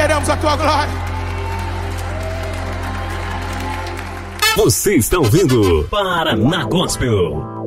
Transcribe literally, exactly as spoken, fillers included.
queremos a tua glória. Você está ouvindo Paraná Gospel.